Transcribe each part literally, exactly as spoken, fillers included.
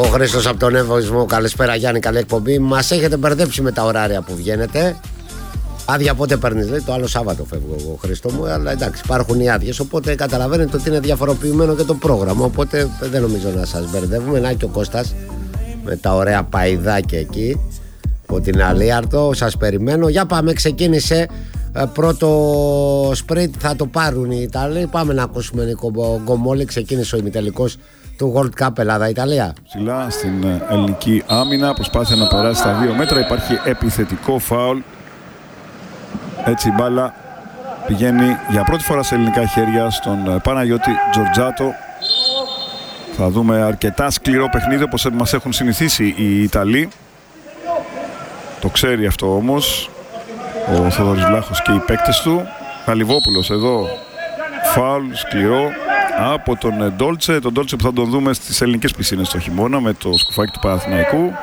Ο Χρήστος από τον Εύωσμο. Καλησπέρα Γιάννη, καλή εκπομπή. Μας έχετε μπερδέψει με τα ωράρια που βγαίνετε. Άδεια πότε παίρνεις, λέει, το άλλο Σάββατο φεύγω εγώ, Χρήστο μου. Αλλά εντάξει, υπάρχουν οι άδειες. Οπότε καταλαβαίνετε ότι είναι διαφοροποιημένο και το πρόγραμμα. Οπότε δεν νομίζω να σας μπερδεύουμε. Να και ο Κώστας με τα ωραία παϊδάκια εκεί από την Αλίαρτο. Σας περιμένω. Για πάμε, ξεκίνησε. Πρώτο σπριτ θα το πάρουν οι Ιταλοί. Πάμε να ακούσουμε Νίκο Γκομόλη. Ξεκίνησε ο ημιτελικός του World Cup Ελλάδα-Ιταλία. Ψηλά στην ελληνική άμυνα, προσπάθησε να περάσει στα δύο μέτρα. Υπάρχει επιθετικό φάουλ. Έτσι η μπάλα πηγαίνει για πρώτη φορά σε ελληνικά χέρια στον Παναγιώτη Τζορτζάτο. Θα δούμε αρκετά σκληρό παιχνίδι όπως μας έχουν συνηθίσει οι Ιταλοί. Το ξέρει αυτό όμως ο Θοδωρής Βλάχος και οι παίκτες του. Χαλιβόπουλος εδώ, φάουλ σκληρό από τον Ντόλτσε. Τον Ντόλτσε που θα τον δούμε στις ελληνικές πισίνες το χειμώνα με το σκουφάκι του Παναθηναϊκού.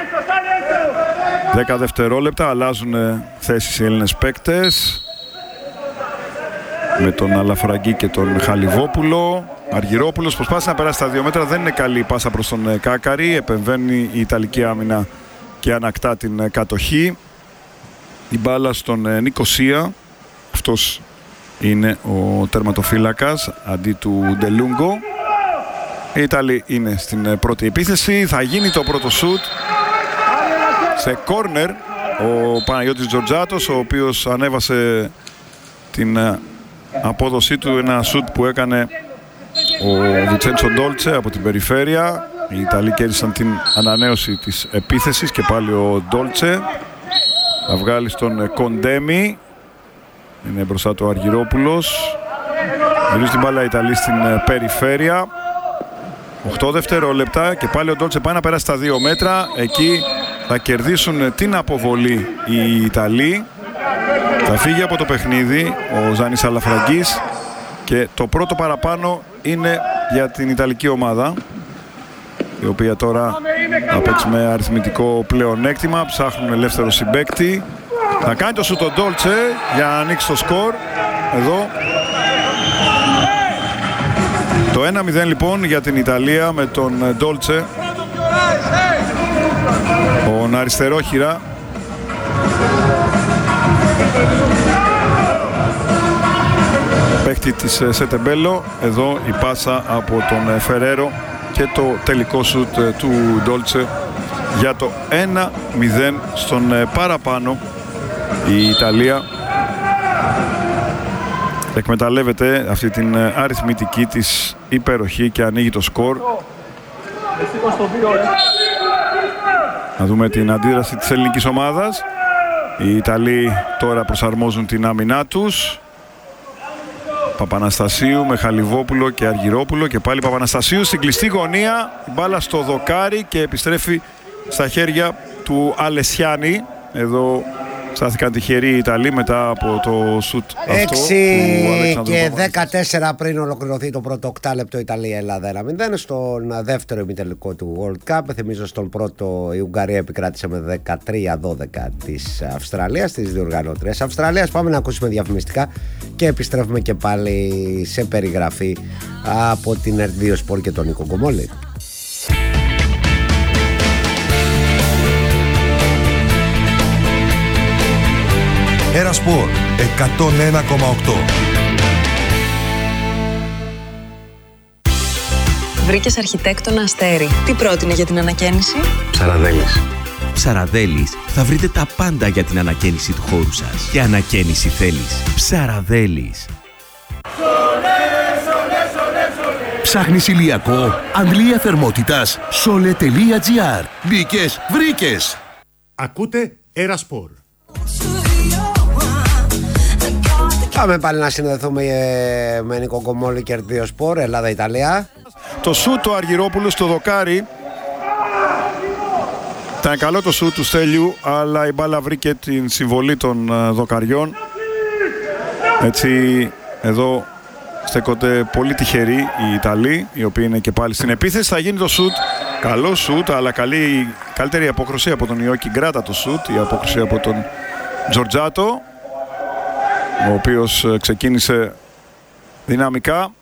δέκα δευτερόλεπτα, αλλάζουν θέσεις οι Έλληνες παίκτες με τον Αλαφραγκή και τον Χαλιβόπουλο. Αργυρόπουλος προσπάθησε να περάσει τα δύο μέτρα, δεν είναι καλή η πάσα προς τον Κάκαρη. Επεμβαίνει η Ιταλική άμυνα και ανακτά την κατοχή. Η μπάλα στον Νικοσία, αυτός είναι ο τερματοφύλακας αντί του Ντελούγκο. Οι Ιταλοί είναι στην πρώτη επίθεση, θα γίνει το πρώτο σουτ σε κόρνερ. Ο Παναγιώτης Τζορτζάτος, ο οποίος ανέβασε την απόδοσή του, ένα σουτ που έκανε ο Βιτσέντσο Ντόλτσε από την περιφέρεια. Οι Ιταλοί κέρδισαν την ανανέωση της επίθεσης και πάλι ο Ντόλτσε θα βγάλει στον Κοντέμι. Είναι μπροστά του Αργυρόπουλος. Γυρίζει την μπάλα η Ιταλοί στην περιφέρεια. οκτώ δευτερόλεπτα και πάλι ο Ντόλτσε πάει να περάσει τα δύο μέτρα. Εκεί θα κερδίσουν την αποβολή οι Ιταλοί. Θα φύγει από το παιχνίδι ο Ζάνης Αλαφραγκής και το πρώτο παραπάνω είναι για την Ιταλική ομάδα, η οποία τώρα θα παίξει με αριθμητικό πλεονέκτημα. Ψάχνουν ελεύθερο συμπαίκτη. Θα κάνει το σουτ ο Ντόλτσε για να ανοίξει το σκορ. Εδώ το ένα μηδέν λοιπόν για την Ιταλία με τον Ντόλτσε, τον αριστερόχειρα. Παίκτη της Σετεμπέλο. Εδώ η πάσα από τον Φερέρο και το τελικό σουτ του Ντόλτσε για το ένα μηδέν στον παραπάνω. Η Ιταλία εκμεταλλεύεται αυτή την αριθμητική της υπεροχή και ανοίγει το σκορ. Να δούμε την αντίδραση της ελληνικής ομάδας. Οι Ιταλοί τώρα προσαρμόζουν την άμυνά τους. Παπαναστασίου με Χαλιβόπουλο και Αργυρόπουλο και πάλι Παπαναστασίου στην κλειστή γωνία. Η μπάλα στο δοκάρι και επιστρέφει στα χέρια του Αλεσιάνη. Εδώ στάθηκαν τυχεροί οι Ιταλοί μετά από το σουτ αυτό έξι και δεκατέσσερα πριν ολοκληρωθεί το πρώτο οκτάλεπτο. Ιταλία-Ελλάδα ένα μηδέν. Στον δεύτερο ημιτελικό του World Cup, θυμίζω στον πρώτο η Ουγγαρία επικράτησε με δεκατρία δώδεκα της Αυστραλίας, της διοργανώτριας Αυστραλίας. Πάμε να ακούσουμε διαφημιστικά και επιστρέφουμε και πάλι σε περιγραφή από την ερ δύο Sport και τον Νίκο Γκομόλη. Ερασπορ εκατόν ένα κόμμα οκτώ. Βρήκες αρχιτέκτονα Αστέρι. Τι πρότεινε για την ανακαίνιση? Ψαραδέλης. Ψαραδέλης θα βρείτε τα πάντα για την ανακαίνιση του χώρου σας. Και ανακαίνιση θέλεις. Ψαραδέλης. Ψάχνεις ηλιακό, αντλία θερμότητας, σόλε τελεία τζι άρ. Μπήκες, βρήκες. Ακούτε Ερασπορ. Πάμε πάλι να συνδεθούμε με Νίκο Γκομόλη και ερ δύο Sport, Ελλάδα-Ιταλία. Το σούτ του Αργυρόπουλου στο δοκάρι. Ήταν καλό το σούτ του Στέλιου, αλλά η μπάλα βρήκε την συμβολή των δοκαριών. Έτσι εδώ στέκονται πολύ τυχεροί οι Ιταλοί, οι οποίοι είναι και πάλι στην επίθεση. Θα γίνει το σούτ. Καλό σούτ, αλλά καλή, καλύτερη απόκρουση από τον Ιόκι Γκράτα το σούτ. Η απόκρουση από τον Τζορτζάτο, ο οποίος ξεκίνησε δυναμικά.